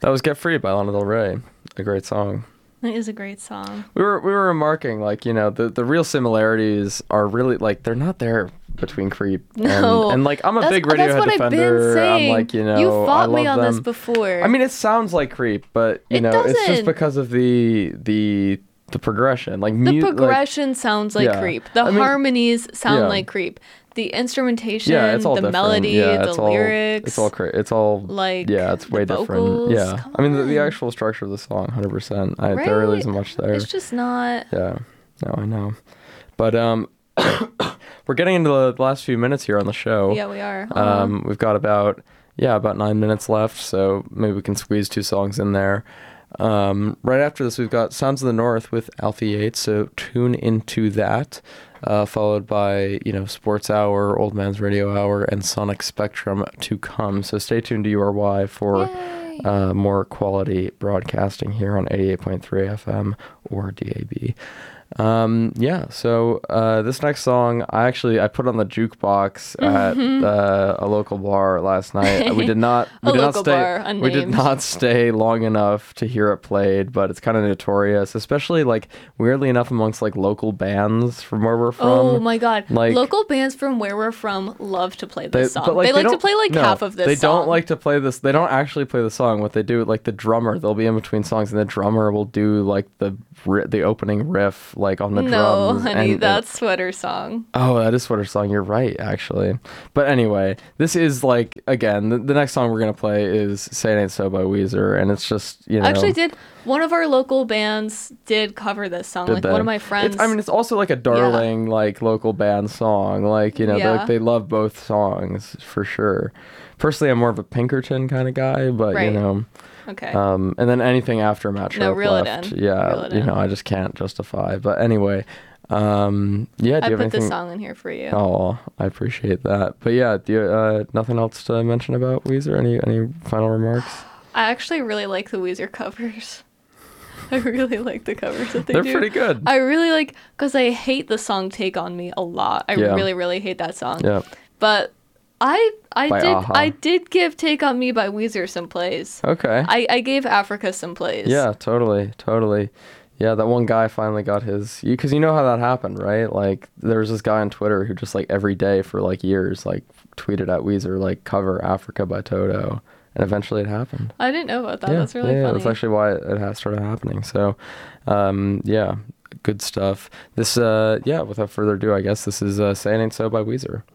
That was Get Free by Lana Del Rey. A great song. It is a great song. We were remarking, like, you know, the real similarities are really, like, they're not there between Creep and like, I'm a big Radiohead defender. I'm like, you know, you fought me on them. this before. I mean, it sounds like Creep, but you know, it's just because of the progression. Like the progression sounds like Creep. The harmonies sound yeah. like Creep. The instrumentation, it's all the different. melody, the lyrics. It's all like it's way vocals. different. Yeah. I mean, the actual structure of the song, 100%. Right? There really isn't much there. It's just not. Yeah. No, I know. But we're getting into the last few minutes here on the show. Yeah, we are. We've got about 9 minutes left, so maybe we can squeeze 2 songs in there. Right after this, we've got Sounds of the North with Alfie Yates, so tune into that. Followed by, you know, Sports Hour, Old Man's Radio Hour, and Sonic Spectrum to come. So stay tuned to URY for more quality broadcasting here on 88.3 FM or DAB. So this next song, I put on the jukebox at a local bar last night. We did not stay long enough to hear it played, but it's kind of notorious, especially like weirdly enough amongst like local bands from where we're from. Oh my god, like local bands from where we're from love to play this song. They like to play like half of this song. They don't like to play this. They don't actually play the song. What they do, like the drummer, they'll be in between songs, and the drummer will do like the opening riff, like on the drums. No, honey, that's Sweater Song. Oh, that is Sweater Song. You're right, actually. But anyway, this is like, again, the next song we're gonna play is "Say It Ain't So" by Weezer, and it's just, you know. Actually, one of our local bands did cover this song? Like one of my friends. It's also like a darling like local band song. Like, you know, they love both songs for sure. Personally, I'm more of a Pinkerton kind of guy, but you know. Okay. And then anything after Matt Sharp left, you know, I just can't justify. But anyway, do you have anything? I put this song in here for you. Oh, I appreciate that. But yeah, do you, nothing else to mention about Weezer? Any final remarks? I actually really like the Weezer covers. I really like the covers that they do. They're pretty good. I really like, because I hate the song "Take on Me" a lot. I really, really hate that song. Yeah. But I did give "Take on Me" by Weezer some plays. Okay. I gave Africa some plays. Yeah, totally. Yeah, that one guy finally got his, because you know how that happened, right? Like, there was this guy on Twitter who just like every day for like years like tweeted at Weezer like cover Africa by Toto, and eventually it happened. I didn't know about that. That's really funny. Yeah, that's actually why it has started happening. So, good stuff. This, without further ado, I guess this is "Say It Ain't So" by Weezer.